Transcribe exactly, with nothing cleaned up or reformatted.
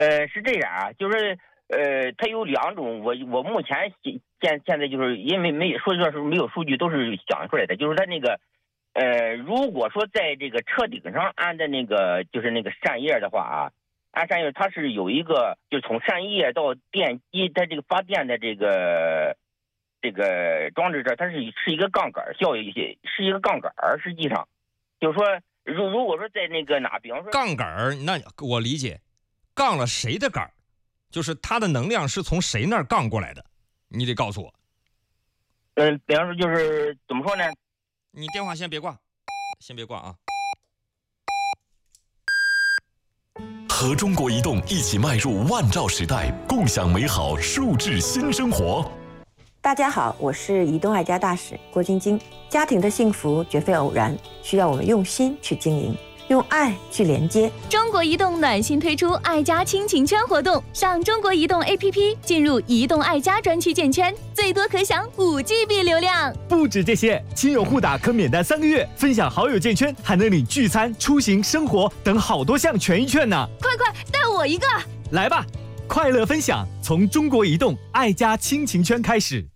呃，是这样啊，就是呃，它有两种，我我目前现现在就是因为没说实话是没有数据，都是想出来的，就是它那个呃，如果说在这个车顶上安的那个就是那个扇叶的话啊，安扇叶它是有一个，就是从扇叶到电机，它这个发电的这个这个装置这，它是是一个杠杆效应，是一个杠杆，实际上就是说，如如果说在那个哪，比方说杠杆，那我理解，杠了谁的杆？就是它的能量是从谁那儿杠过来的？你得告诉我。 嗯，比方说就是怎么说呢？ 你电话先别挂，先别挂啊。 和中国移动一起迈入万兆时代，共享美好数字新生活。 大家好，我是移动爱家大使郭晶晶。家庭的幸福绝非偶然，需要我们用心去经营，用爱去连接。 中国移动暖心推出爱家亲情圈活动，上中国移动 A P P 进入移动爱家专区建圈，最多可享五 G B 流量。 不止这些，亲友互打可免单三个月，分享好友建圈还能领聚餐、出行、生活等好多项权益券呢。 快快带我一个！ 来吧，快乐分享从中国移动爱家亲情圈开始。